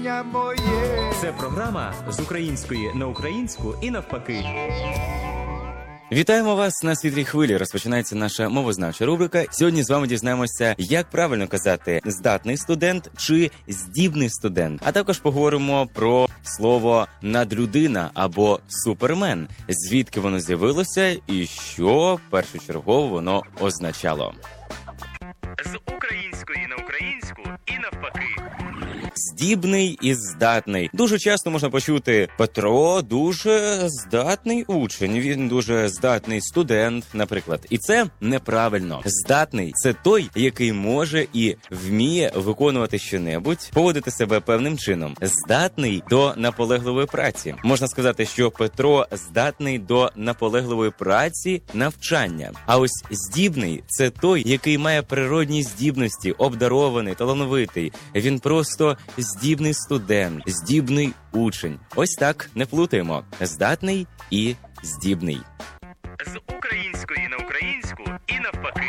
кохання моє. Це програма з української на українську і навпаки. Вітаємо вас на світлій хвилі. Розпочинається наша мовознавча рубрика. Сьогодні з вами дізнаємося, як правильно казати «здатний студент» чи «здібний студент». А також поговоримо про слово «надлюдина» або «супермен», звідки воно з'явилося і що першочергово воно означало. З української на українську і навпаки. Здібний і здатний. Дуже часто можна почути «Петро дуже здатний учень», «він дуже здатний студент», наприклад. І це неправильно. Здатний – це той, який може і вміє виконувати щонебудь, поводити себе певним чином. Здатний до наполегливої праці. Можна сказати, що Петро здатний до наполегливої праці, навчання. А ось здібний – це той, який має природні здібності, обдарований, талановитий. Він просто здібний студент, здібний учень. Ось так, не плутаємо. Здатний і здібний. З української на українську і навпаки.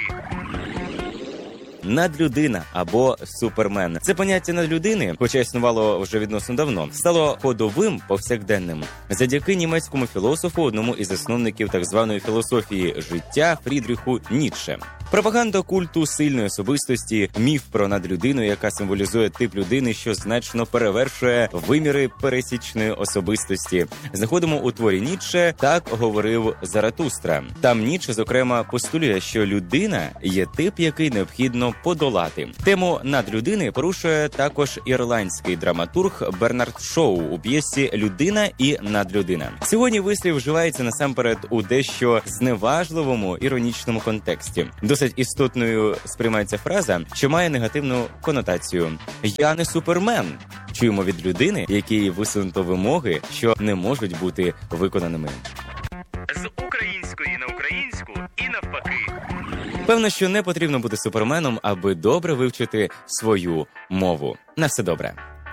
Надлюдина або супермен. Це поняття надлюдини, хоча існувало вже відносно давно, стало ходовим, повсякденним завдяки німецькому філософу, одному із засновників так званої філософії життя Фрідріху Ніцше. Пропаганда культу сильної особистості, міф про надлюдину, яка символізує тип людини, що значно перевершує виміри пересічної особистості. Знаходимо у творі Ніцше «Так говорив Заратустра». Там Ніцше, зокрема, постулює, що людина є тип, який необхідно подолати. Тему надлюдини порушує також ірландський драматург Бернард Шоу у п'єсі «Людина і надлюдина». Сьогодні вислів вживається насамперед у дещо зневажливому іронічному контексті. Досить істотною сприймається фраза, що має негативну конотацію. «Я не супермен». Чуємо від людини, якій висунуто вимоги, що не можуть бути виконаними. З української на українську і навпаки. Певно, що не потрібно бути суперменом, аби добре вивчити свою мову. На все добре.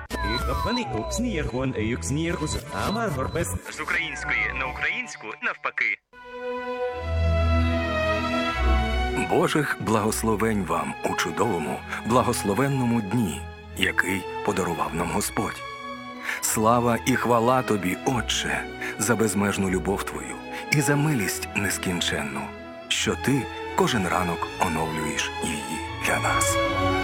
З української на українську і навпаки. Божих благословень вам у чудовому, благословенному дні, який подарував нам Господь. Слава і хвала Тобі, Отче, за безмежну любов Твою і за милість нескінченну, що Ти кожен ранок оновлюєш її для нас.